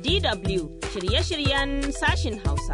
DW shirye-shiryen sashin Hausa.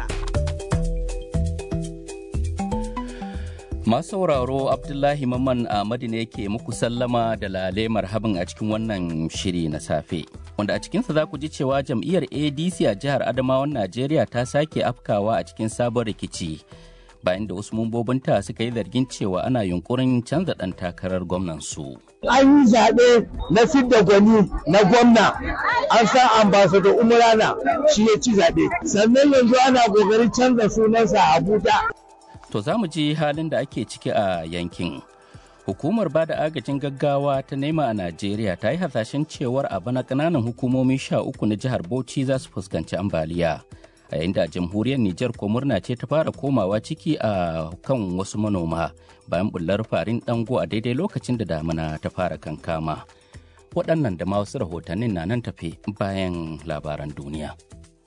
Masu sauraro Abdullahi Mamman Ahmadu ne yake muku sallama da lale marhaban a cikin wannan shiri na safe. Wanda a cikinsa za ku ji cewa jam'iyyar ADC a jihar Adamawan Najeriya ta sake afkawa a cikin sabon rikici. Bayan da wasu mambobinta suka yi zargin cewa ana yunkurin canza ɗan takarar gwamnansu. An yi zaɓe na fidda gwani na gwamna, an sa ambassador Umurana shi ya ci zaɓe. Sannan yanzu ana ƙoƙarin canza sunansa a Abuja. To za mu ji halin da ake ciki a yankin. Hukumar bada agajin gaggawa ta nema a Najeriya ta yi hasashen cewar a bana ƙananan hukumomi 13 na jihar Bauchi za su fuskanci ambaliya. A yayin da jamhuriyar Nijar ko murna ce ta fara komawa ciki a kan wasu manoma bayan bullar farin dango a daidai lokacin da damina ta fara kankama. Waɗannan da ma wasu rahotannin na nan tafe bayan labaran duniya.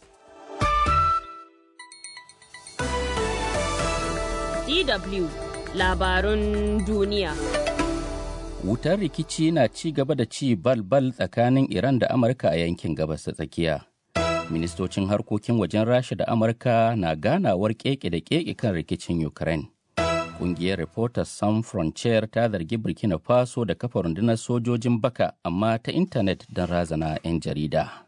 DW labarun duniya. Wutar rikici na ci gaba da ci bal-bal tsakanin Iran da Amurka a yankin gabas ta tsakiya. Ministocin harkokin wajen Rasha da Amurka na ganawar keke da keke kan rikicin Ukraine. Ƙungiyar Reporters Sans Frontier ta zargi Burkina Faso da kafa rundunar sojojin baka amma ta intanet don razana 'yan jarida.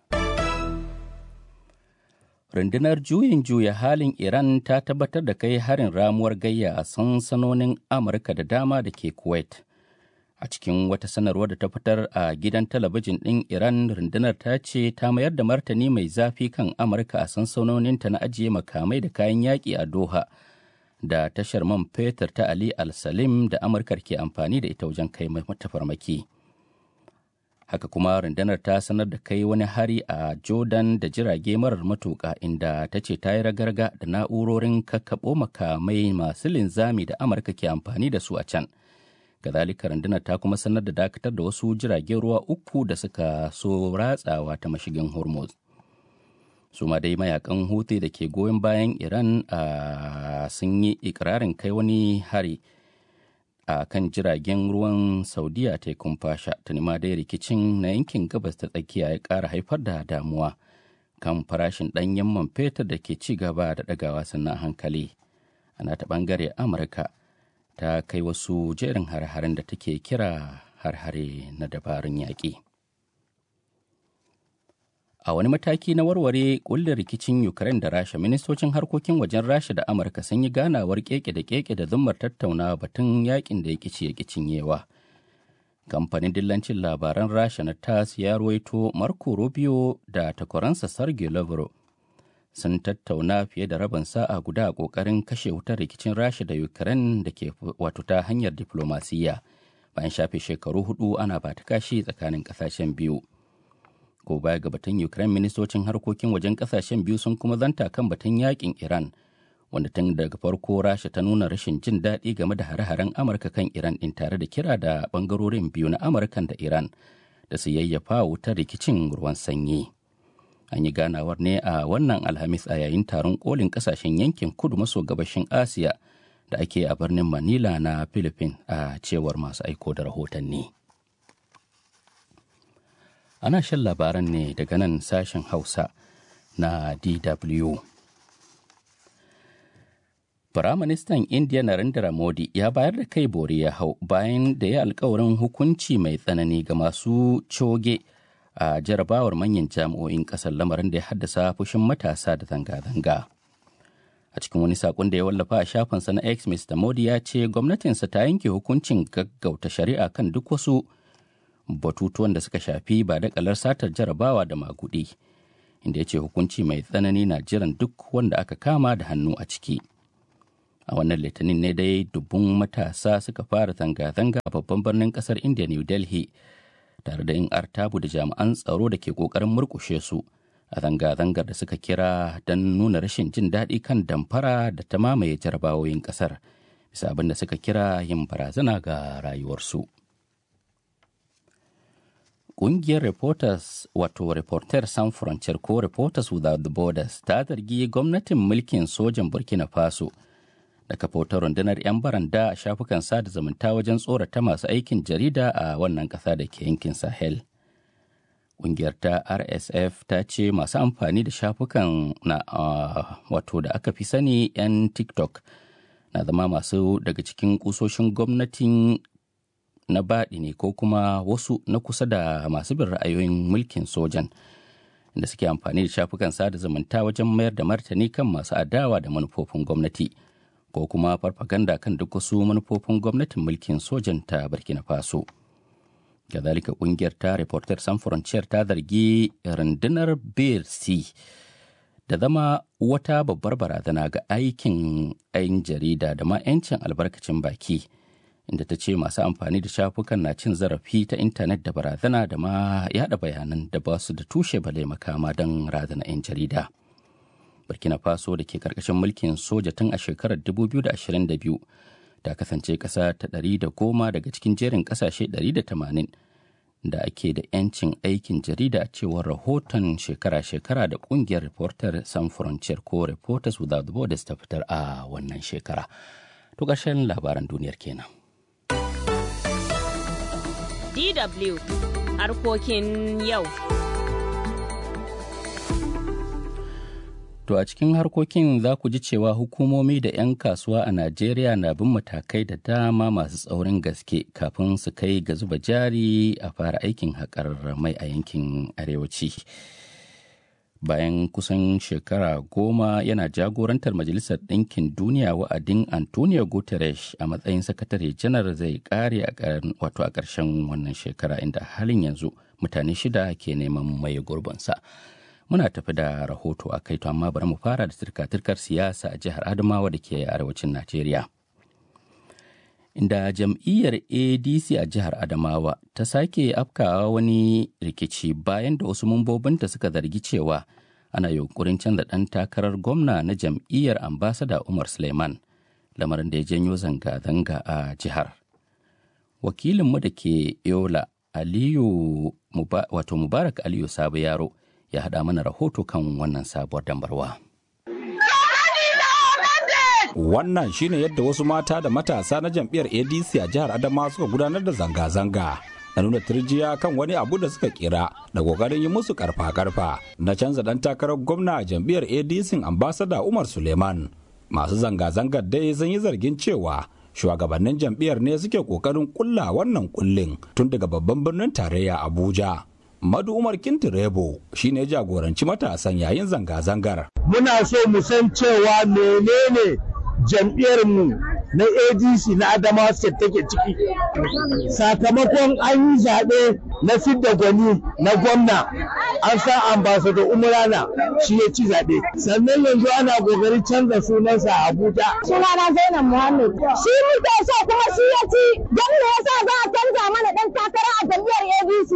Rundunar juyin juya halin Iran ta tabbatar da kai harin ramuwar gayya a sansanonin Amurka da dama da ke Kuwait. A cikin wata sanarwar da ta fitar a gidan talabijin ɗin Iran, rundunar ta ce ta mayar da martani mai zafi kan Amurka a sansanoninta na ajiye makamai da kayan yaƙi a Doha da tashar man fetur ta Ali Al-Salim da Amurkar ke amfani da ita wajen kai mata farmaki. Haka kuma rundunar ta sanar da kai wani hari a Jordan da jirage marar matuƙa inda ta ce ta yi ragarga da na'urorin kakkaɓo makamai masu linzami da Amurka ke amfani da su a can. Kazalika rundunar ta kuma sanar da dakatar da wasu jiragen ruwa 3 da suka so ratsawa ta mashigin Hormuz. Su ma dai mayakan Houthi da ke goyon bayan Iran sun yi ikirarin kai wani hari a kan jiragen ruwan Saudiya tekun fasha, tuni ma dai rikicin na yankin gabas ta tsakiya ya ƙara haifar da damuwa kan farashin ɗanyen man fetur da ke ci gaba da ɗagawa sannan hankali. Ana ta ɓangare Amurka ta kai wasu jerin har-haren da take kira har-hare na dabarun yaƙi. A wani mataki na warware ƙullin rikicin Ukraine da Rasha, ministocin harkokin wajen Rasha da Amurka sun yi ganawar keke da keke da zummar tattaunawa batun yaƙin da ya ƙici ya cinyewa. Kamfanin dillancin labaran Rasha na TASS ya ruwaito Marco Rubio da takwaransa Sergei Lavrov sun tattauna fiye da rabin sa'a guda a ƙoƙarin kashe wutar rikicin Rasha da Ukraine da ke wato ta hanyar diflomasiyya bayan shafe shekaru 4 ana ba ta kashi tsakanin ƙasashen biyu. Ko baya ga batun Ukraine, ministocin harkokin wajen ƙasashen biyu sun kuma zanta kan batun yaƙin Iran, wanda tun daga farko Rasha ta nuna rashin jin daɗi game da hare-haren Amurka kan Iran ɗin tare da kira da ɓangarorin biyu na Amurkan da Iran da su yayyafa wutar rikicin ruwan sanyi. An yi ganawar ne a wannan Alhamis a yayin taron kolin kasashen yankin kudu maso gabashin Asiya da ake a birnin Manila na Philippines, a cewar masu aiko da rahotanni. Ana shan labaran ne daga nan sashen Hausa na DW. Firaministan Indiya Narendra Modi ya bayar da kai bori ya hau bayan da ya alkawarin hukunci mai tsanani ga masu coge a jarabawar manyan jami'o'in ƙasar, lamarin da ya haddasa fushin matasa da zanga-zanga. A cikin wani saƙon da ya wallafa a shafinsa na X, Mr. Modi ya ce gwamnatinsa ta yanke hukuncin gaggauta shari'a kan duk wasu batutuwan da suka shafi ba da kalar satar jarabawa da magudi, inda ya ce hukunci mai tsanani na jiran duk wanda aka kama da hannu a ciki. A wannan litinin ne dai dubbun matasa suka fara zanga-zanga a babban birnin ƙasar India, New Delhi, tare da yin artabu da jami'an tsaro da ke ƙoƙarin murƙushe su a zanga-zangar da suka kira don nuna rashin jin daɗi kan damfara da ta mamaye jarabawoyin ƙasar, bisa abin da suka kira yin barazana ga rayuwarsu. Ƙungiyar Reporters Sans Frontier ko Reporters Without Borders ta zargi gwamnatin mulkin sojan Burkina Faso da kafa wata rundunar 'yan baranda a shafukan sada zumunta wajen tsorata masu aikin jarida a wannan ƙasa da ke yankin Sahel. Ƙungiyar ta RSF ta ce masu amfani da shafukan na wato da aka fi sani 'yan TikTok na zama masu daga cikin kusoshin gwamnatin na baɗi ne ko kuma wasu na kusa da masu bin ra'ayoyin mulkin sojan da suke amfani da shafukan sada zumunta wajen mayar da martani kan masu adawa da manufofin gwamnati ko kuma farfaganda kan duk wasu manufofin gwamnatin mulkin sojan ta Burkina Faso. Kazalika kungiyar ta Reporters Sans Frontières ta zargi rundunar BRC da zama wata babbar barazana ga aikin 'yan jarida da ma 'yancin albarkacin baki, inda ta ce masu amfani da shafukan na cin zarafi ta intanet da barazana da ma yada bayanan da ba su da tushe bale makama don razana 'yan jarida. Burkina Faso da ke karkashin mulkin soja tun a shekarar 2022 ta kasance ƙasa ta 110 daga cikin jerin ƙasashe 180 da ake da 'yancin aikin jarida a cewar rahoton shekara-shekara da ƙungiyar Reporters Sans Frontières ko Reporters Without Borders ta fitar a wannan shekara. To ƙarshen labaran duniyar kenan. DW harkokin yau. To a cikin harkokin za ku ji cewa hukumomi da 'yan kasuwa a Najeriya na bin matakai da dama masu tsaurin gaske kafin su kai ga zuba jari a fara aikin haƙar mai a yankin arewaci. Bayan kusan shekara 10 yana jagorantar Majalisar Ɗinkin Duniya, wa'adin Antonio Guterres a matsayin sakatare janar zai ƙare a ƙarshen wannan shekara, inda halin yanzu mutane 6 ke neman mai gurbinsa. Muna tafi da rahoto a kai, to amma bari mu fara da turka-turkar siyasa a jihar Adamawa da ke arewacin Najeriya. Inda jam'iyyar ADC a jihar Adamawa ta sake afkawa wani rikici bayan da wasu mambobinta suka zargi cewa ana yunkurin canza ɗan takarar gwamna na jam'iyyar ambasada Umar Suleiman, lamarin da ya janyo zanga-zanga a jihar. Wakilinmu da ke Yola, Mubarak Aliyu Sabo Yaro, ya haɗa mana rahoto kan wannan sabuwar dambarwa. Wannan shine yadda wasu mata da matasa na jam'iyyar ADC a jihar Adamawa suka gudanar da zanga-zanga na nuna turjiya kan wani abu da suka kira da kokarin yi musu karfa-karfa na canza dan takarar gwamna a jam'iyyar ADC ambasada Umar Suleiman. Masu zanga-zangar dai sun yi zargin cewa shugabannin jam'iyyar ne suke kokarin kulla wannan kullin tun daga babban birnin tarayya Abuja. Madu Umar Kintirebo shi ne jagoranci matasan yayin zanga-zangar. Muna so mu san cewa menene jam'iyyarmu na ADC na Adamawa State take ciki. Sakamakon an yi zaɓe na fidda gwani na gwamna, an sa ambassador Umurana shi ya ci zaɓe. Sannan yanzu ana ƙoƙarin canza sunansa a Abuja. Sunana Zainab Muhammad. Shi muke so kuma shi ya ci. Don me yasa za a canza mana ɗan takara a jam'iyyar ADC?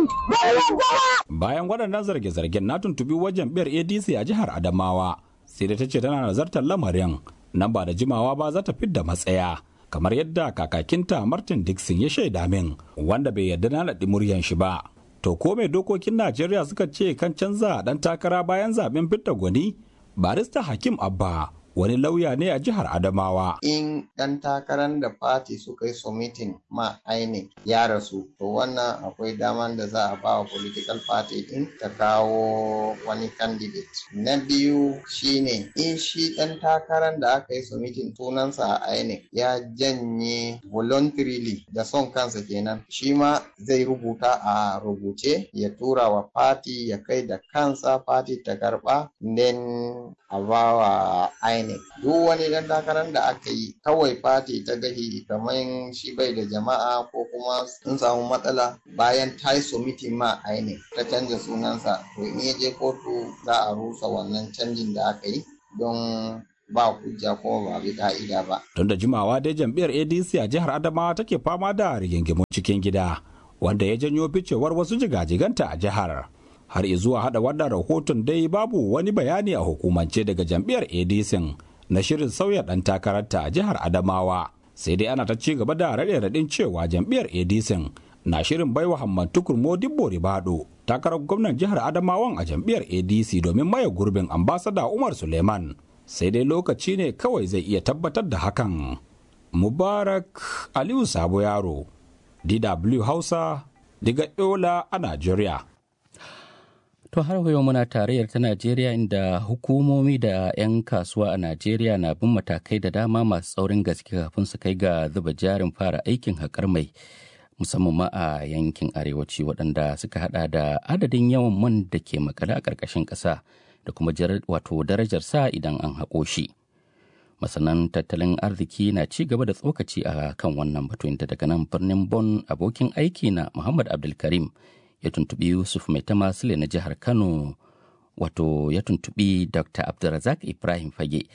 Bayan waɗannan zarge-zargen na tuntubi wajen jam'iyyar ADC a jihar Adamawa, sai da ta ce tana nazartar lamarin nan ba da jimawa ba za ta fidda matsaya, kamar yadda kakakinta Martin Dixon ya shaida min, wanda bai yarda na naɗi muryan shi ba. To ko mai dokokin Najeriya suka ce kan canza ɗan takara bayan zaben fidda gwani? Barista Hakim Abba wani lauya ne a jihar Adamawa. In ɗan takarar da fati suka yi submitting ma INEC ya rasu, to wannan akwai daman da za a ba wa political party din ta kawo wani candidate. Na biyu shine in shi ɗan takarar da aka yi submitting sunansa a INEC ya janye voluntarily da son kansa kenan, shi ma zai rubuta a rubuce ya tura wa party ya kai da kansa party ta karɓa, then a ba wa INEC. Duk wani dan takarar da aka yi kawai fati ta gahi kamar shi bai da jama'a ko kuma sun samu matsala bayan ta yi submitting ma INEC ta canza sunansa, to in ya je kotu za a rusa wannan canjin da aka yi don ba hujja kuma ba bi ka'ida ba. Tun da jimawa dai jam'iyyar ADC a jihar Adamawa take fama da rigingimun cikin gida wanda ya janyo ficewar wasu jigajiganta a jihar. Har zuwa hada wannan rahoton dai babu wani bayani a hukumance daga jam'iyyar ADC na shirin sauya dan takararta a jihar Adamawa, sai dai ana ta ci gaba da raɗe-raɗin cewa jam'iyyar ADC na shirin baiwa Hamman Tukur Modibbo Ribado takarar gwamnan jihar Adamawan a jam'iyyar ADC domin maye gurbin ambasada Umar Suleiman, sai dai lokaci ne kawai zai iya tabbatar da hakan. Mubarak Aliyu Sabo Yaro, DW Hausa, daga Yola a Najeriya. To har yau muna tarayyar ta Najeriya inda hukumomi da 'yan kasuwa a Najeriya na bin matakai da dama masu tsaurin gaske kafin su kai ga zuba jarin fara aikin haƙar mai musamman ma a yankin arewaci waɗanda suka hada da adadin yawan man da ke makale a ƙarƙashin ƙasa da kuma darajar sa idan an haƙo shi. Masanan tattalin arziki na ci gaba da tsokaci a kan wannan batu inda daga nan birnin Bon abokin aiki na Muhammad Abdulkarim ya tuntubi Yusuf Mai Tamasile na jihar Kano wato ya tuntubi Dr. Abdulrazak Ibrahim Fage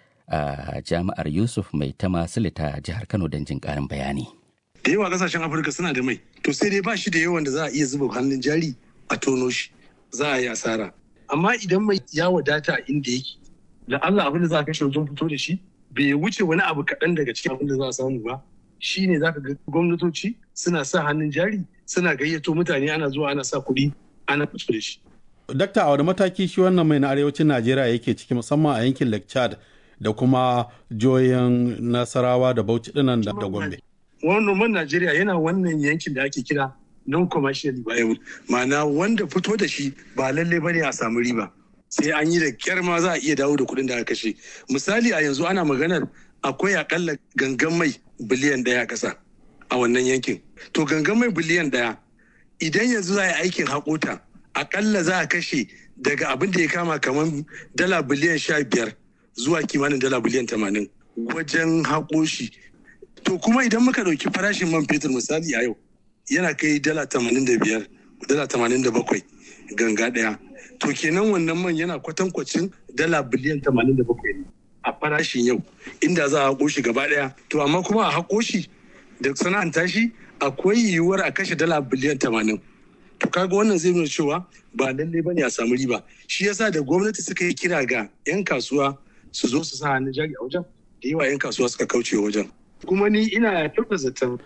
a jami'ar Yusuf Mai Tamasile ta jihar Kano don jin ƙarin bayani. Da yawa kasashen Afirka suna da mai, to sai dai ba shi da yawan da za a iya zuba hannun jari a tono shi, za a yi asara. Amma idan mai ya wadata inda yake, da Allah abin da za a kashe wajen fito da shi bai wuce wani abu kaɗan daga cikin abin da za a samu ba, shi ne za ka ga gwamnatoci suna sa hannun jari suna gayyato mutane ana zuwa ana sa kuɗi ana fito da shi. Dakta, a wani mataki shi wannan mai na arewacin Najeriya yake ciki musamman a yankin Lake Chad da kuma jihohin Nasarawa da Bauchi dinan da Gombe. Wannan man Najeriya yana wannan yankin da ake kira non-commercial viable, ma'ana wanda fito da shi ba lalle bane a samu riba. Sai an yi da kyar ma za a iya dawo da kuɗin da aka kashe. Misali a yanzu ana maganar akwai akalla gangan mai biliyan 1 a ƙasa a wannan yankin. To gangan mai biliyan 1 idan yanzu za a yi aikin haƙota akalla za a kashe daga abin da ya kama kamar dala biliyan 15 zuwa kimanin dala biliyan 80 wajen haƙo shi. To kuma idan muka ɗauki farashin man fetur misali a yau yana kai dala 85 dala 87 ganga ɗaya. To kenan wannan man yana kwatankwacin dala biliyan 87 ne a farashin yau inda za a haƙo shi gaba ɗaya. To amma kuma a haƙo shi da sana'anta shi akwai yiwuwar a kashe dala biliyan 80. To kaga wannan zai nuna cewa ba lalle bane a samu riba. Shi yasa da gwamnati suka yi kira ga 'yan kasuwa su zo su sa hannun jari a wajen, da yawa 'yan kasuwa suka kauce wajen. Kuma ni ina tabbata zaton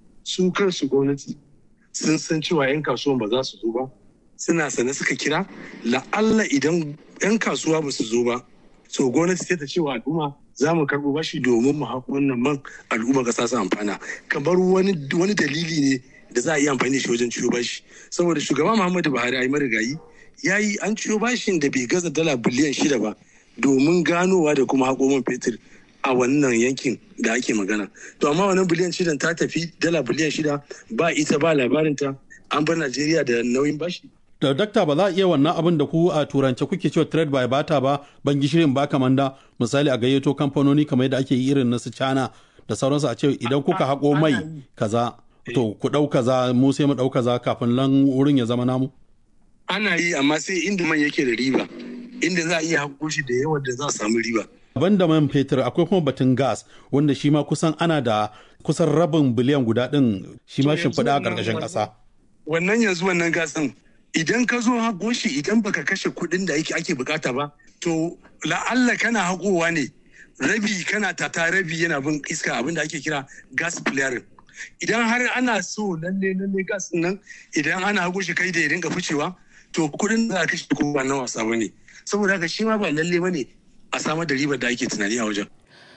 su kansu gwamnati sun san cewa 'yan kasuwan ba za su zo ba, suna sane suka kira, la'alla idan 'yan kasuwa ba su zo ba, so gwamnati sai ta ce wa al'umma za mu karɓo bashi domin mu haƙo wannan man al'umma ƙasa su amfana. Kamar wani dalili ne da za a iya amfani da shi wajen ciyo bashi, saboda shugaba Muhammadu Buhari a yi marigayi ya yi an ciyo bashin da bai gaza dala biliyan 6 ba domin ganowa da kuma haƙo man fetur a wannan yankin da ake magana. To amma wannan biliyan 6 ta tafi dala biliyan 6 ba ita ba labarinta, an bar Najeriya da nauyin bashi. Da dakta, ba za a iya wannan abin da ku a turance kuke cewa trade by barter ba, ban gishirin ba kamanda, misali a gayyato kamfanoni kamar yadda ake yi irin na su China da sauransu, a ce idan kuka haƙo mai kaza to ku ɗau kaza mu sai mu ɗau kaza kafin nan wurin ya zama namu. Ana yi amma sai inda man yake da riba, inda za a iya haƙo shi da yawan da za a samu riba. Banda man fetur akwai kuma batun gas wanda shi ma kusan ana da kusan rabin biliyan guda ɗin shi ma shimfiɗa a ƙarƙashin ƙasa. Wannan yanzu wannan gas ɗin idan ka zo haƙo shi idan baka kashe kuɗin da ake bukata ba, to la'alla kana haƙowa ne rabi kana tata rabi yana bin iska abin da ake kira gas flaring. Idan har ana so lalle gas nan idan ana haƙo shi kai da ya dinga ficewa, to kuɗin da za a kashe ko ba na wasa bane, saboda haka shi ma ba lalle bane a samar da ribar da ake tunani a wajen.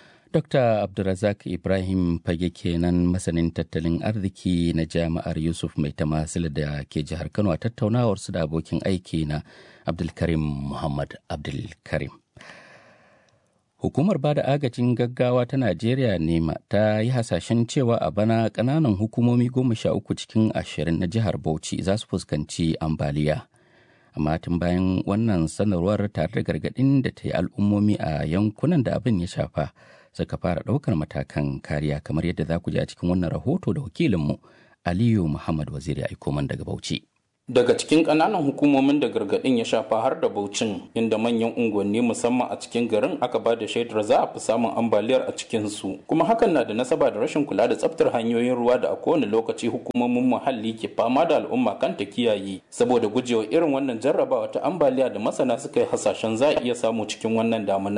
Dr. Abdulrazak Ibrahim Fage kenan masanin tattalin arziki na jami'ar Yusuf Mai Tamasile da ke jihar Kano a tattaunawarsu da abokin aiki na Abdulkarim Muhammad Abdulkarim. Hukumar ba da agajin gaggawa ta Najeriya nema ta yi hasashen cewa a bana ƙananan hukumomi 13 cikin 20 na jihar Bauchi za su fuskanci ambaliya. Amma tun bayan wannan sanarwar tare da gargaɗin da ta yi al'ummomi a yankunan da abin ya shafa suka fara ɗaukar matakan kariya kamar yadda za ku ji a cikin wannan rahoto da wakilinmu Aliyu Muhammad Waziri aiko man daga Bauchi. Daga cikin ƙananan hukumomin da gargaɗin ya shafa har da Bauchin, inda manyan unguwanni musamman a cikin garin aka ba da shaidar za a fi samun ambaliyar a cikinsu, kuma hakan na da nasaba da rashin kula da tsaftar hanyoyin ruwa da a kowane lokaci hukumomin muhalli ke fama da al'umma kan ta kiyaye saboda gujewa irin wannan jarrabawa ta ambaliya da masana suka yi hasashen za a iya samu cikin wannan damuna.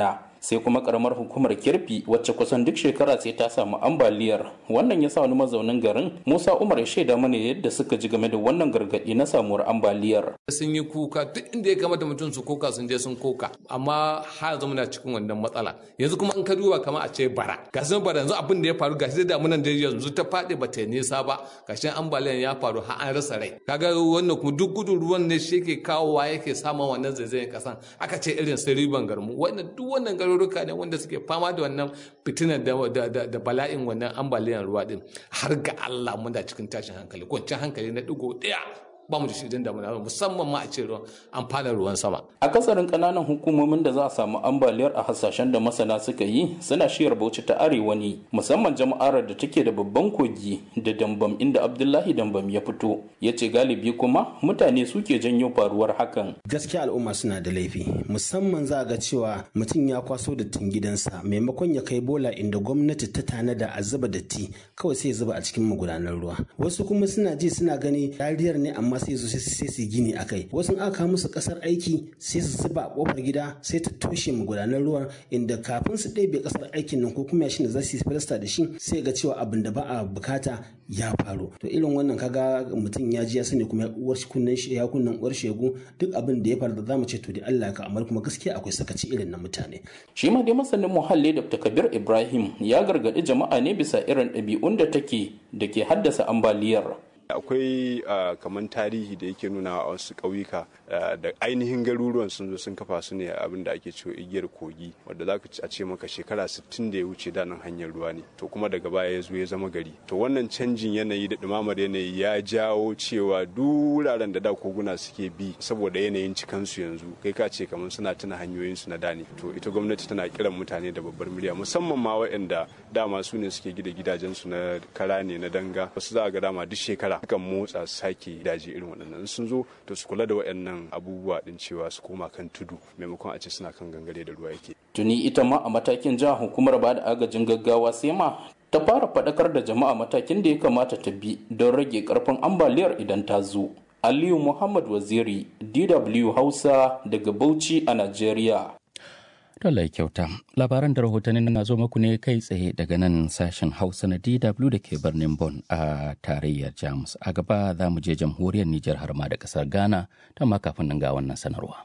sai kuma karamar hukumar Kirfi wacce kusan duk shekara sai ta samu ambaliyar. Wannan ya sa wani mazaunin garin Musa Umar ya shaida mana yadda suka ji game da wannan gargadi na samuwar ambaliyar. Sun yi kuka duk inda ya kamata mutum su koka sun je sun koka, amma har yanzu muna cikin wannan matsala. Yanzu kuma in ka duba kamar a ce bara, gashi bara yanzu abin da ya faru gashi da damunan da yanzu ta faɗi ba ta yi nisa ba, gashi ambaliyar ya faru har an rasa rai. Kaga wannan kuma duk gudun ruwan ne shi yake kawowa yake samun wannan zaizayen kasan. Aka ce irin su Riban Garmu, wannan duk wannan garuruka ne wanda suke fama da wannan fitinar da bala'in wannan ambaliyar ruwa din. Har ga Allah muna cikin tashin hankali, kwanciyar hankali na digo ɗaya. Ba mu da shirin damuna musamman ma a ce an fara ruwan sama. A kasarin kananan hukumomin da za a samu ambaliyar a hasashen da masana suka yi suna shiyar Bauchi ta arewa ne, musamman jama'ar da take da babban kogi da Dambam inda Abdullahi Dambam ya fito. Ya ce galibi kuma mutane suke janyo faruwar hakan. Gaskiya al'umma suna da laifi, musamman za ga cewa mutum ya kwaso dattin gidansa maimakon ya kai bola inda gwamnati ta tanada a zuba datti kawai sai ya zuba a cikin magudanar ruwa. Wasu kuma suna ji suna gani dariyar ne amma sai su gini a kai. Wasu aka musu kasar aiki sai su zuba a kofar gida sai ta toshe magudanar ruwan inda kafin su ɗebe kasar aikin nan ko kuma yashin da za su yi filasta da shi sai ga cewa abin da ba a bukata ya faru. To irin wannan kaga mutum ya ji ya sani kuma uwar kunnen shi ya kunnen uwar shegu duk abin da ya faru da zamu ce to da Allah ka amma kuma gaskiya akwai sakaci irin na mutane. Shi ma dai masanin muhalli Dr. Kabir Ibrahim ya gargadi jama'a ne bisa irin ɗabi'un da ke haddasa ambaliyar. Akwai kamar tarihi da yake nuna a wasu ƙauyuka da ainihin garuruwan sun zo sun kafa su ne abin da ake cewa igiyar kogi wadda za ka ce maka shekara 60 da ya wuce da nan hanyar ruwa ne to kuma daga baya ya zo ya zama gari. To wannan canjin yanayi da ɗumamar yanayi ya jawo cewa duk wuraren da koguna suke bi saboda yanayin cikansu yanzu kai ka ce kamar suna tuna hanyoyinsu na da ne. To ita gwamnati tana kiran mutane da babbar murya musamman ma waɗanda dama su ne suke gida gidajensu na kara ne na danga wasu za a ga dama duk shekara kan motsa su sake daji irin waɗannan sun zo to su kula da waɗannan abubuwa din cewa su koma kan tudu maimakon a ce suna kan gangare da ruwa yake. Tuni ita ma a matakin jiha hukumar ba da agajin gaggawa sai ma ta fara faɗakar da jama'a matakin da ya kamata ta bi don rage karfin ambaliyar idan ta zo. Aliyu Muhammad Waziri, DW Hausa daga Bauchi a Najeriya. Allah kyauta. Labaran da rahotannin na zo muku ne kai tsaye daga nan sashen Hausa na DW da ke birnin Bonn a tarayyar Jamus. A gaba za mu je jamhuriyar Nijar har ma da kasar Ghana ta ma kafin nan ga wannan sanarwa.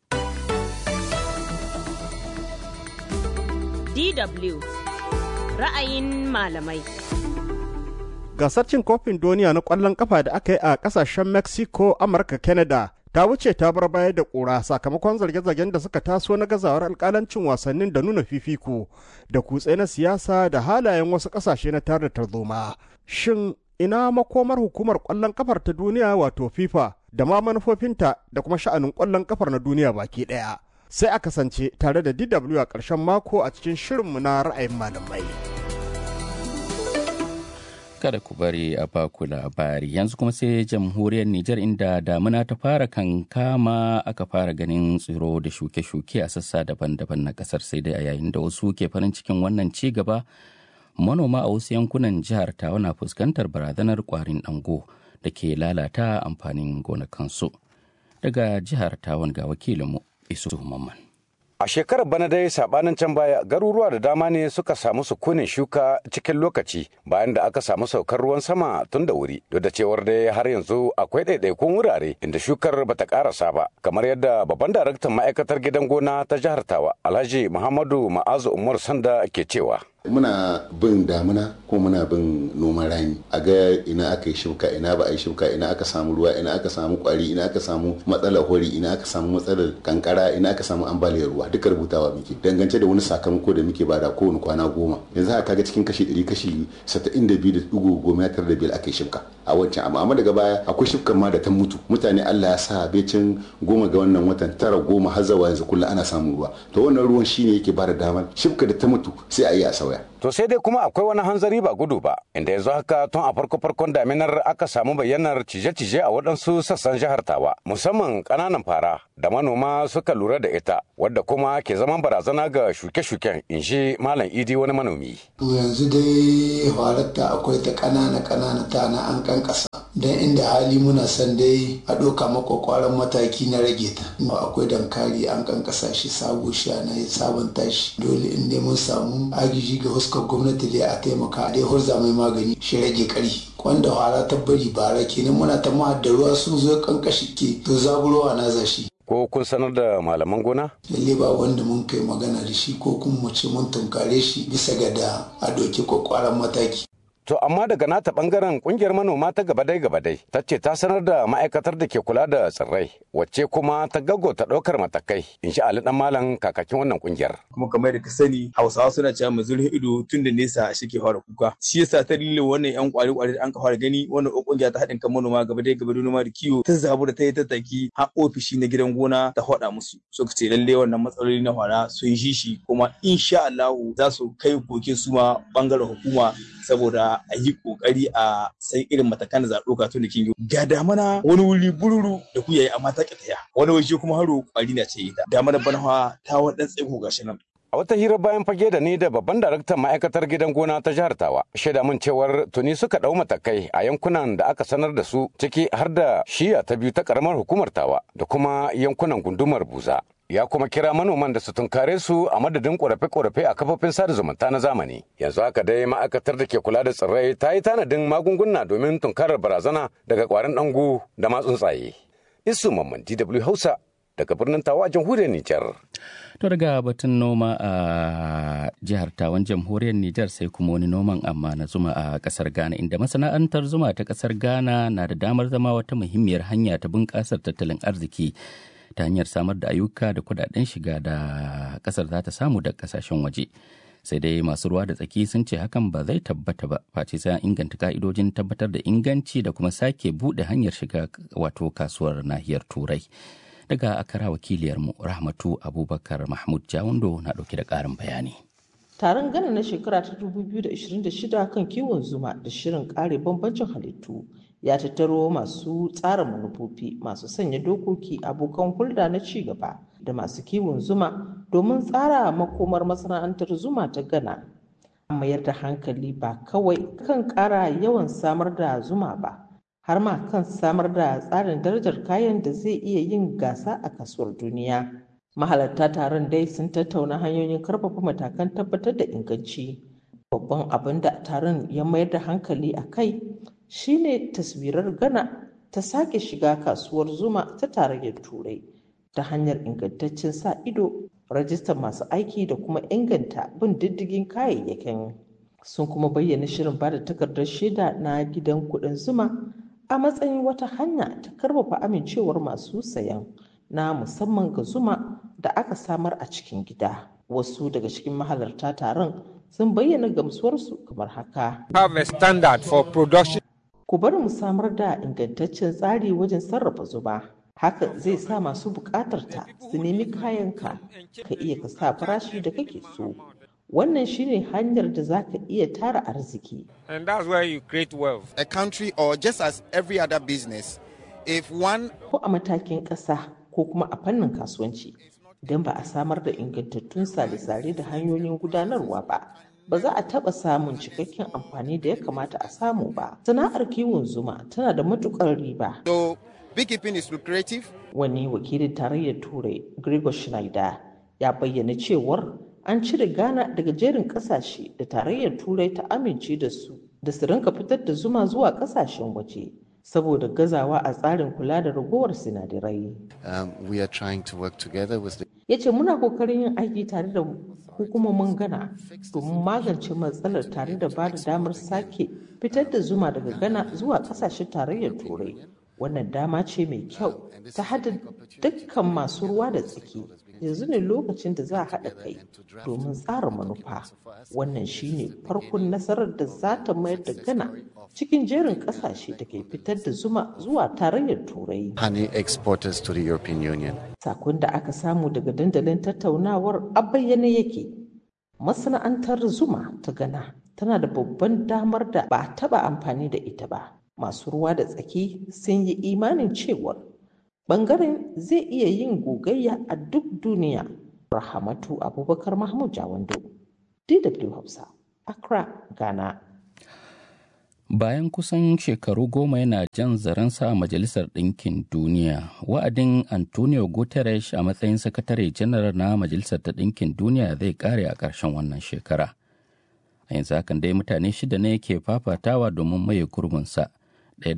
DW ra'ayin malamai. Gasar cin kofin duniya na ƙwallon kafa da aka yi a ƙasashen Mexico, Amurka, Canada ta wuce ta bar baya da ƙura sakamakon zarge-zargen da suka taso na gazawar alƙalancin wasannin da nuna fifiko da kutse na siyasa da halayen wasu ƙasashe na tare da tarzoma. Shin ina makomar hukumar ƙwallon kafar ta duniya wato FIFA da ma manufofinta da kuma sha'anin ƙwallon kafar na duniya baki ɗaya? Sai a kasance tare da DW a ƙarshen mako a cikin shirinmu na ra'ayin malamai. Kada ku bari a baku labari yanzu kuma sai jamhuriyar Nijar inda damuna ta fara kankama aka fara ganin tsiro da shuke-shuke a sassa daban-daban na kasar sai dai a yayin da wasu ke farin cikin wannan ci gaba manoma a wasu yankunan jihar Tawa na fuskantar barazanar kwarin dango da ke lalata amfanin gonakansu. Daga jihar Tawan ga wakilinmu Isu Mamman. A shekarar bana dai sabanin can baya garuruwa da dama ne suka samu sukunin shuka cikin lokaci bayan da aka samu saukar ruwan sama tun da wuri duk da cewar dai har yanzu akwai ɗaiɗaikun wurare inda shukar bata karasa ba kamar yadda babban daraktan ma'aikatar gidan gona ta jihar Tawa Alhaji Muhammadu Ma'azu Umar Sanda ke cewa. Muna bin damuna ko muna bin noman rani a ga ina aka yi shuka ina ba a yi shuka ina aka samu ruwa ina aka samu kwari ina aka samu matsalar hori ina aka samu matsalar kankara ina aka samu ambaliyar ruwa duka rubutawa muke dangance da wani sakamako da muke bada kowane kwana 10 yanzu haka ga cikin kashi 100 kashi 72.15 aka yi shuka a wancan amma daga baya akwai shukar ma da ta mutu mutane Allah ya sa becin 10 ga wannan watan 9 10 har zuwa yanzu kullum ana samun ruwa to wannan ruwan shine yake bada damar shukar da ta mutu sai a yi a sauya To sai dai kuma akwai wani hanzari ba gudu ba, inda yanzu haka tun a farko-farkon daminar aka samu bayyanar cije-cije a waɗansu sassan jihar Tawa, musamman ƙananan fara da manoma suka lura da ita, wadda kuma ke zaman barazana ga shuke-shuken, in shi Malam Idi wani manomi. To yanzu dai fararta akwai ta ƙanana ta na an kankasa, don inda hali muna son dai a ɗauka makwakwaran mataki na rage ta. Akwai dankali an kankasa shi sabo shi na sabunta shi, dole in dai mun samu agiji ga fuskar gwamnati dai a taimaka dai horza mai magani shi rage kari wanda hara ta bari bara kenan muna ta da ruwa sun zo kankashi ke to zaburowa na zashi. Ko kun sanar da malaman gona? Lalle ba wanda mun kai magana da shi ko kuma mu ce mun tunkare shi bisa ga da a doki kwakwaran mataki. To amma daga nata bangaren kungiyar manoma ta gabadai ta ce ta sanar da ma'aikatar da ke kula da tsirrai wacce kuma ta gaggauta ɗaukar matakai, in sha Ali dan malam kakakin wannan kungiyar. Kuma kamar da ka sani Hausawa suna cewa mu zurfin ido tun da nesa shi ke fara kuka. Shi yasa ta dalilin wannan yan kwari da an ka fara gani wannan kungiya ta haɗin kan manoma gabadai noma da kiwo ta zabu da ta yi tattaki har ofishi na gidan gona ta faɗa musu. So ka ce lalle wannan matsaloli na fara sun ji shi kuma insha Allah za su kai koke su ma bangaren hukuma saboda a yi kokari a san irin matakan da za a ɗauka tun da kin ga damana wani wuri bururu da ku yayi amma ta ƙitaya wani waje kuma haro kwari na ce ita damana bana ta wadan tsaiko gashi nan. A wata hira bayan fage da ni da babban daraktan ma'aikatar gidan gona ta jihar Tawa shaida min cewar tuni suka ɗau matakai a yankunan da aka sanar da su ciki har da shiya ta biyu ta karamar hukumar Tawa da kuma yankunan gundumar Buza. Ya kuma kira manoman da su tunkare su a madadin ƙorafe-ƙorafe a kafofin sada zumunta na zamani. Yanzu haka dai ma'aikatar da ke kula da tsirrai ta yi tanadin magunguna domin tunkarar barazana daga ƙwarin ɗangu da ma tsuntsaye. Isu Mamman DW Hausa daga birnin Tawa a jamhuriyar Nijar. To daga batun noma a jihar Tawan jamhuriyar Nijar sai kuma wani noman amma na zuma a kasar Ghana, inda masana'antar zuma ta kasar Ghana na da damar zama wata muhimmiyar hanya ta bunƙasar tattalin arziki ta hanyar samar da ayyuka da kudaden shiga da kasar za ta samu da kasashen waje. Sai dai masu ruwa da tsaki sun ce hakan ba zai tabbata ba, face sai an inganta ka'idojin tabbatar da inganci da kuma sake buɗe hanyar shiga wato kasuwar nahiyar Turai. Daga Akara wakiliyarmu Rahmatu Abubakar Mahmud Jawundo na ɗauke da ƙarin bayani. Taron Ghana na shekara ta 2026 kan kiwon zuma da shirin kare bambancin halittu ya tattaro masu tsara manufofi, masu sanya dokoki, abokan hulɗa na ci gaba da masu kiwon zuma domin tsara makomar masana'antar zuma ta Ghana. An mayar da hankali ba kawai kan ƙara yawan samar da zuma ba, har ma kan samar da tsarin darajar kayan da zai iya yin gasa a kasuwar duniya. Mahalarta taron dai sun tattauna hanyoyin karfafa matakan tabbatar da inganci. Babban abin da taron ya mayar da hankali a kai shine taswirar Ghana ta sake shiga kasuwar zuma ta tarayyar Turai ta hanyar ingantaccen sa ido, rajistar masu aiki da kuma inganta bin diddigin kayayyakin. Sun kuma bayyana shirin ba da takardar shaida na gidan kuɗin zuma a matsayin wata hanya ta karfafa amincewar masu sayan na musamman ga zuma da aka samar a cikin gida. Wasu daga cikin mahalarta taron sun bayyana gamsuwarsu kamar haka. Have a standard for production. Ku bari mu samar da ingantaccen tsari wajen sarrafa zuma. Haka zai sa masu buƙatar ta su nemi kayanka, ka iya ka sa farashi da kake so. Wannan shine hanyar da za ka iya tara arziki. And that's where you create wealth. A country or just as every other business, if one... Ko a matakin ƙasa ko kuma a fannin kasuwanci, idan ba a samar da ingantattun sale-sale da hanyoyin gudanarwa ba za a taɓa samun cikakken amfani da ya kamata a samu ba. Sana'ar kiwon zuma tana da matuƙar riba. So, beekeeping is lucrative. Wani wakilin tarayyar Turai, Gregor Schneider, ya bayyana cewar an cire Ghana daga jerin kasashe da tarayyar Turai ta amince da su rinka fitar da zuma zuwa kasashen waje saboda gazawa a tsarin kula da ragowar sinadarai. We are trying to work together with the... Ya ce muna kokarin yin aiki tare da hukumomin Ghana domin magance matsalar tare da ba da damar sake fitar da zuma daga Ghana zuwa kasashen tarayyar Turai. Wannan dama ce mai kyau ta hada dukkan masu ruwa da tsaki. Yanzu ne lokacin da za a haɗa kai domin tsara manufa. Wannan shine farkon nasarar da za ta mayar da Ghana cikin jerin ƙasashe da ke fitar da zuma zuwa tarayyar Turai. Honey exporters to the European Union. Sakon da aka samu daga dandalin tattaunawar a bayyane yake. Masana'antar zuma ta Ghana tana da babban damar da ba a taɓa amfani da ita ba. Masu ruwa da tsaki sun yi imanin cewar ɓangaren zai iya yin gogayya a duk duniya. Rahamatu Abubakar Mahmud Jawando, DW Hausa, Accra, Ghana. Bayan kusan shekaru 10 yana jan zarensa a Majalisar Ɗinkin Duniya, wa'adin Antonio Guterres a matsayin sakatare janar na Majalisar ta Ɗinkin Duniya zai ƙare a ƙarshen wannan shekara. A yanzu hakan dai mutane 6 ne ke fafatawa domin maye gurbinsa, ɗaya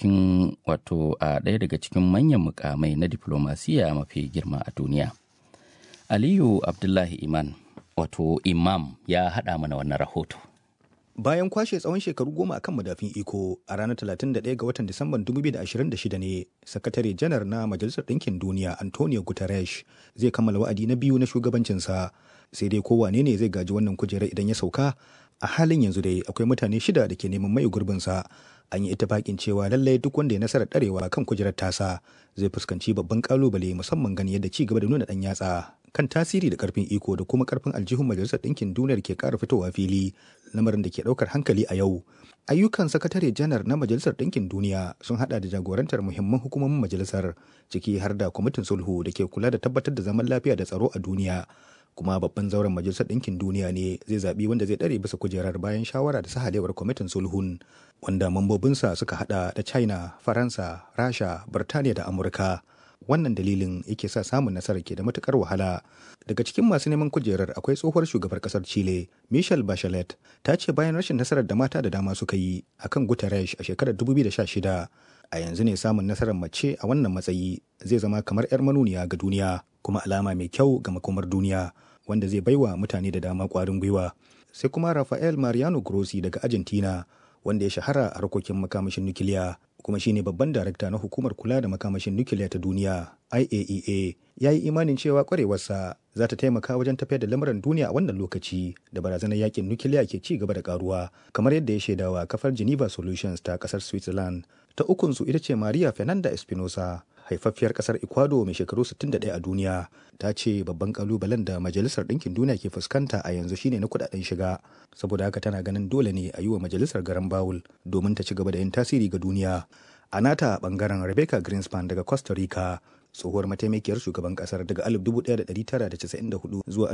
daga cikin manyan mukamai na diplomasiya mafi girma a duniya. Aliyu Abdullahi Imam ya haɗa mana wannan rahoto. Bayan kwashe tsawon shekaru 10 akan madafin iko, a ranar 31 ga watan Disamban 2026 ne sakatare janar na Majalisar Ɗinkin Duniya Antonio Guterres zai kammala wa'adi na biyu na shugabancinsa. Sai dai kowane ne zai gaji wannan kujerar idan ya sauka? A halin yanzu dai akwai mutane 6 da ke neman mai gurbinsa. An yi ittifaƙin cewa lallai duk wanda ya nasarar ɗarewa kan kujerar tasa zai fuskanci babban kalubale, musamman gani yadda ci gaba da nuna ɗan yatsa kan tasiri da karfin iko da kuma karfin aljihun Majalisar Ɗinkin Duniyar ke ƙara fitowa fili, lamarin da ke ɗaukar hankali a yau. Ayyukan sakatare janar na Majalisar Ɗinkin Duniya sun haɗa da jagorantar muhimman hukumomin majalisar, ciki har da kwamitin sulhu da ke kula da tabbatar da zaman lafiya da tsaro a duniya. Kuma babban zauren Majalisar Ɗinkin Duniya ne zai zaɓi wanda zai ɗare bisa kujerar bayan shawara da sahalewar kwamitin sulhun, wanda mambobinsa suka haɗa da China, Faransa, Rasha, Birtaniya da Amurka. Wannan dalilin yake sa samun nasarar ke da matukar wahala. Daga cikin masu neman kujerar akwai tsohuwar shugabar kasar Chile, Michelle Bachelet, ta ce bayan rashin nasarar da mata da dama suka yi akan Guterres a shekarar 2016, a yanzu ne samun nasarar mace a wannan matsayi zai zama kamar 'yar manuniya ga duniya, kuma alama mai kyau ga makomar duniya, wanda zai baiwa mutane da dama kwarin gwiwa. Sai kuma Rafael Mariano Grossi daga Argentina, wanda ya shahara a harkokin makamashin nukiliya, kuma shine babban darakta na hukumar kula da makamashin nukiliya ta duniya IAEA, ya yi imanin cewa kwarewarsa za ta taimaka wajen tafiyar da lamuran duniya a wannan lokaci da barazanar yakin nukiliya ke ci gaba da karuwa, kamar yadda ya shaidawa kafar Geneva Solutions ta kasar Switzerland. Ta ukunsu ita ce Maria Fernanda Espinosa, haifaffiyar kasar Ecuador mai shekaru 61 a duniya. Ta ce babban kalubalen da Majalisar Ɗinkin Duniya ke fuskanta a yanzu shine na kudaden shiga, saboda haka tana ganin dole ne a yi wa majalisar garan bawul domin ta ci gaba da yin tasiri ga duniya. A nata bangaren Rebecca Greenspan daga Costa Rica, tsohuwar mataimakiyar shugaban kasar daga 1994 zuwa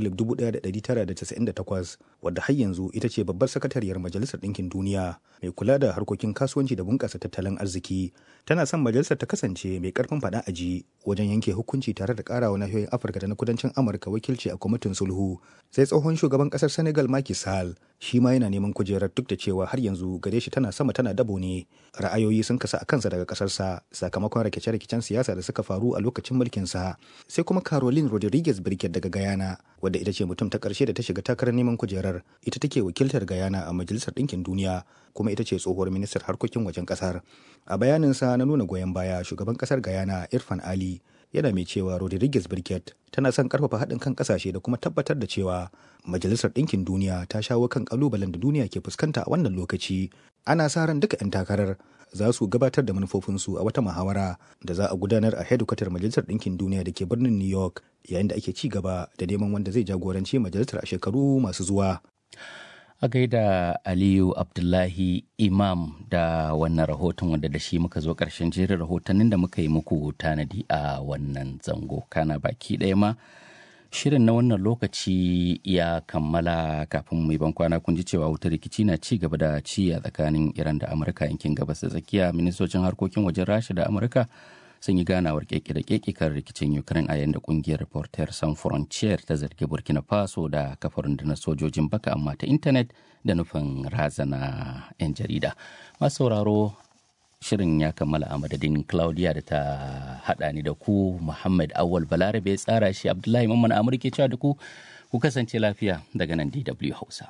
1998, wadda har yanzu ita ce babbar sakatariyar Majalisar Ɗinkin Duniya mai kula da harkokin kasuwanci da bunƙasa tattalin arziki. Tana son majalisar ta kasance mai ƙarfin faɗa aji wajen yanke hukunci tare da ƙarawa nahiyoyin Afirka da na kudancin Amurka wakilci a kwamitin sulhu. Sai tsohon shugaban ƙasar Senegal Macky Sall, shi ma yana neman kujerar duk da cewa har yanzu gare shi tana sama tana dabo ne. Ra'ayoyi sun kasa a kansa daga ƙasarsa sakamakon rikice-rikicen siyasa da suka faru a lokacin mulkinsa. Sai kuma Caroline Rodriguez Birket daga Guyana, wadda ita ce mutum ta ƙarshe da ta shiga takarar neman kujerar. Ita take wakiltar Guyana a Majalisar Ɗinkin Duniya, kuma ita ce tsohuwar ministar harkokin wajen ƙasar. A bayaninsa na nuna goyon baya, shugaban ƙasar Guyana Irfan Ali yana mai cewa Rodriguez Birket tana son karfafa haɗin kan ƙasashe da kuma tabbatar da cewa Majalisar Ɗinkin Duniya ta shawo kan ƙalubalen da duniya ke fuskanta a wannan lokaci. Ana sa ran duka 'yan takarar za su gabatar da manufofinsu a wata muhawara da za a gudanar a hedikwatar Majalisar Ɗinkin Duniya da ke birnin New York, yayin da ake ci gaba da neman wanda zai jagoranci majalisar a shekaru masu zuwa. A gaida Aliyu Abdullahi Imam da wannan rahoton, wanda da shi muka zo ƙarshen jerin rahotannin da muka yi muku tanadi a wannan zango. Kana baki ɗaya ma shirin na wannan lokaci ya kammala. Kafin mai ban kwana kun ji cewa wutar rikici na ci gaba da ci a tsakanin Iran da Amurka yankin gabas da tsakiya. Ministocin harkokin wajen Rasha da Amurka sun yi ganawar keke da keke kan rikicin Ukraine a yayin da kungiyar Reporters Sans Frontières ta zargi Burkina Faso da kafa rundunar sojojin baka amma ta intanet da nufin razana 'yan jarida. Masu sauraro, shirin ya kammala a madadin Claudia da ta haɗa ni da ku, Muhammad Awal Balarabe tsara shi, Abdullahi Mamman Amurke cewa da ku kasance lafiya daga nan DW Hausa.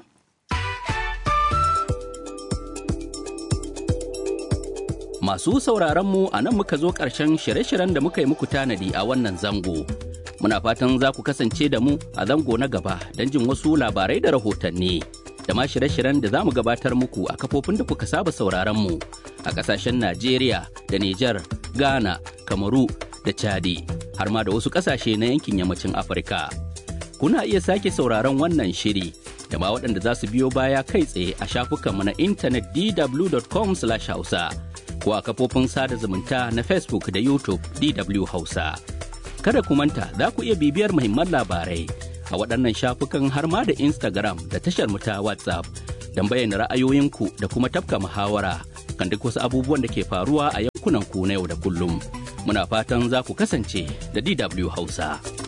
Masu sauraronmu a nan muka zo ƙarshen shirye-shiryen da muka yi muku tanadi a wannan zango. Muna fatan za ku kasance da mu a zango na gaba don jin wasu labarai da rahotanni. Da ma shirye-shiryen da za mu gabatar muku a kafofin da kuka saba sauraronmu a ƙasashen Najeriya da Nijar, Ghana, Kamaru da Chadi, har ma da wasu ƙasashe na yankin yammacin Afirka. Kuna iya sake sauraron wannan shiri da ma waɗanda za su biyo baya kai tsaye a shafukanmu na intanet dw.com/hausa ko a kafofin sada zumunta na Facebook da YouTube DW Hausa. Kada ku manta za ku iya bibiyar muhimman labarai a waɗannan shafukan har ma da Instagram da tashar mu ta WhatsApp don bayyana ra'ayoyinku da kuma tafka muhawara kan duk wasu abubuwan da ke faruwa a yankunan ku na yau da kullum. Muna fatan za ku kasance da DW Hausa.